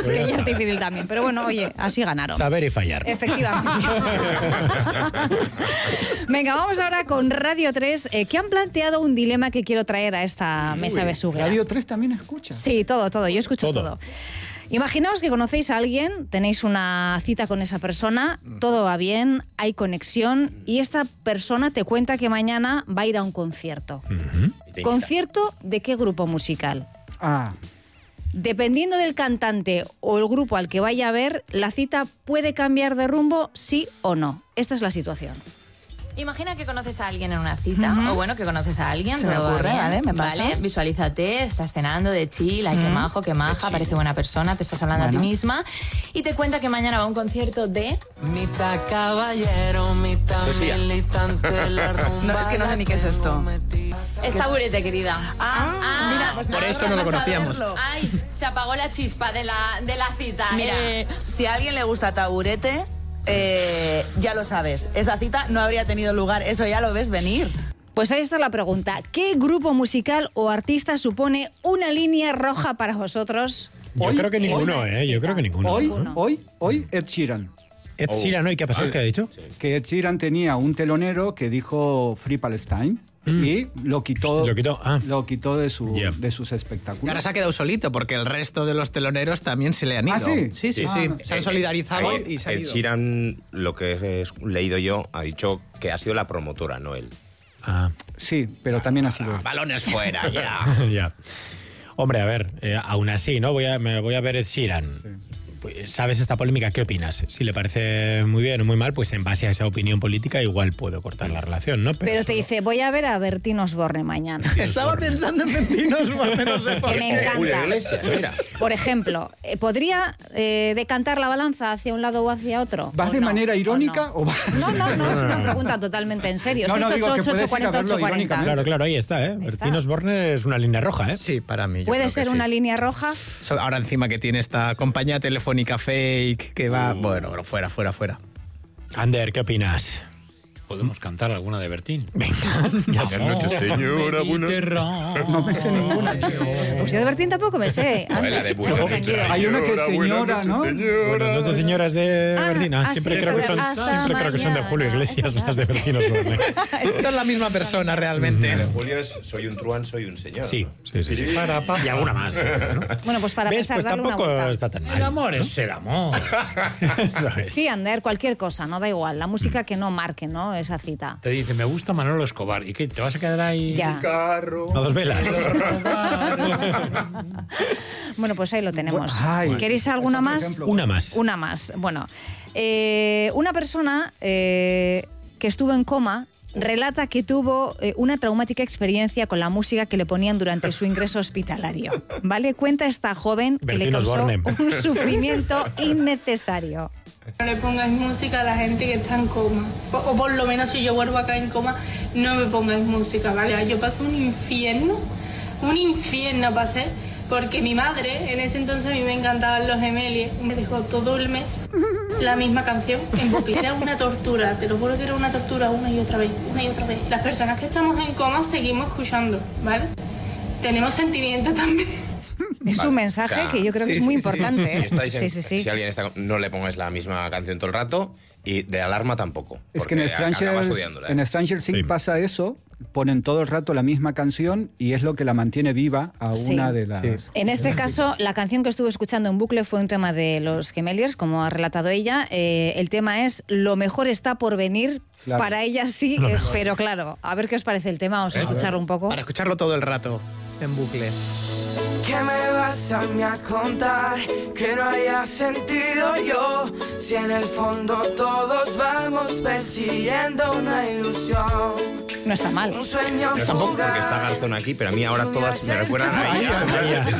Que ya es difícil también. Pero bueno, oye, así ganaron. Saber y fallar. Efectivamente. Venga, vamos ahora con Radio 3, que han planteado un dilema que quiero traer a esta mesa besuguera. ¿Radio 3 también escucha? Sí, todo. Yo escucho todo. Imaginaos que conocéis a alguien, tenéis una cita con esa persona, todo va bien, hay conexión y esta persona te cuenta que mañana va a ir a un concierto. ¿Concierto de qué grupo musical? Dependiendo del cantante o el grupo al que vaya a ver, la cita puede cambiar de rumbo, sí o no. Esta es la situación. Imagina que conoces a alguien en una cita, o bueno, que conoces a alguien. Se me ocurre, ¿vale? Me pasa. Vale, visualízate, estás cenando de chill, ay, qué majo, qué maja, parece buena persona, te estás hablando a ti misma, y te cuenta que mañana va a un concierto de... Mitad caballero, mitad militante, la rumba. No, es que no sé ni qué es esto. Es Taburete, querida. Mira, pues por eso no lo conocíamos. Ay, se apagó la chispa de la cita. Mira, si a alguien le gusta Taburete... ya lo sabes, esa cita no habría tenido lugar, eso ya lo ves venir. Pues ahí está la pregunta. ¿Qué grupo musical o artista supone una línea roja para vosotros? Yo creo que ninguno, Yo creo que ninguno. Hoy Ed Sheeran. Ed Sheeran, ¿y qué ha pasado? ¿Qué ha dicho? Que Ed Sheeran tenía un telonero que dijo Free Palestine. Y lo quitó de sus espectáculos. Y ahora se ha quedado solito porque el resto de los teloneros también se le han ido. ¿Ah, sí? Sí. Se han solidarizado y se han ido. Sheeran, lo que he leído yo, ha dicho que ha sido la promotora, no él. Sí, pero también ha sido... Balones fuera, ya. Ya. Hombre, a ver, aún así, ¿no? Me voy a ver Ed Sheeran. Sí. ¿Sabes esta polémica? ¿Qué opinas? Si le parece muy bien o muy mal, pues en base a esa opinión política igual puedo cortar la relación, ¿no? Pero te dice, voy a ver a Bertín Osborne mañana. Estaba pensando en Bertín Osborne, no sé por qué. Que me encanta. Iglesias, mira. Por ejemplo, ¿podría decantar la balanza hacia un lado o hacia otro? ¿Vas de manera irónica o vas...? No, es una pregunta totalmente en serio. 688-840-840. Claro, ahí está, Bertín Osborne es una línea roja, Sí, para mí. ¿Puede ser una línea roja? Ahora encima que tiene esta compañía telefónica fake que va... Bueno, pero fuera. Ander, ¿qué opinas? ¿Podemos cantar alguna de Bertín? Venga. Buenas noches, señora. No me sé ninguna. Pues yo de Bertín tampoco me sé. Hay una que es señora, ¿no? Buenas noches, señoras de Bertín. Siempre creo que son de Julio Iglesias las de Bertín Osborne. Es que es la misma persona realmente. De Julio es soy un truán, soy un señor. Sí. Y alguna más. Bueno, pues para pensar, pues darle una tampoco vuelta. está tan mal. El amor es el amor. Sí, Ander, cualquier cosa, no da igual. La música que no marque, ¿no? Esa cita. Te dice, me gusta Manolo Escobar. ¿Y qué? ¿Te vas a quedar ahí? Ya. Carro. A dos velas. Bueno, pues ahí lo tenemos. ¿Queréis alguna más? Una más. Bueno, una persona que estuvo en coma relata que tuvo una traumática experiencia con la música que le ponían durante su ingreso hospitalario. ¿Vale? Cuenta esta joven que le causó un sufrimiento innecesario. No le pongáis música a la gente que está en coma. O por lo menos si yo vuelvo acá en coma, no me pongáis música, ¿vale? Yo pasé un infierno pasé, porque mi madre, en ese entonces a mí me encantaban los Gemelis, me dejó todo el mes la misma canción en bucle. Era una tortura, te lo juro que era una tortura una y otra vez. Las personas que estamos en coma seguimos escuchando, ¿vale? Tenemos sentimientos también. Es un mensaje que yo creo que es muy importante. Si alguien está, no le pongáis la misma canción todo el rato y de alarma tampoco. Es que en Stranger Things pasa eso, ponen todo el rato la misma canción y es lo que la mantiene viva a una de las... En este caso, la canción que estuve escuchando en bucle fue un tema de los Gemeliers, como ha relatado ella. El tema es Lo mejor está por venir. Claro. Para ella sí, pero claro, a ver qué os parece el tema, vamos a escucharlo un poco. Para escucharlo todo el rato, en bucle. ¿Qué me vas a mí a contar que no haya sentido yo? Si en el fondo todos vamos persiguiendo una ilusión. No está mal. Un sueño no tampoco porque está Garzón aquí, pero a mí ahora todas me recuerdan a ella.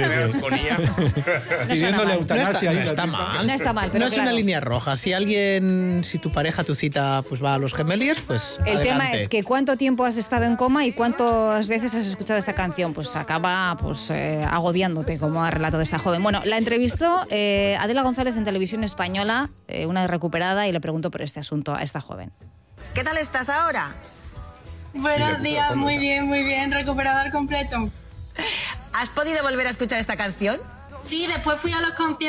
Pidiéndole eutanasia. No está mal. No está mal, pero no es una línea roja. Si tu pareja, tu cita, pues va a los Gemeliers, pues el adelante. tema es que cuánto tiempo has estado en coma y cuántas veces has escuchado esta canción. Pues acaba agobiándote, como ha relatado esa joven. Bueno, la entrevistó Adela González en Televisión Española, una recuperada, y le preguntó por este asunto a esta joven. ¿Qué tal estás ahora? Buenos días, muy bien, recuperada al completo. ¿Has podido volver a escuchar esta canción? Sí, después fui a los conciertos.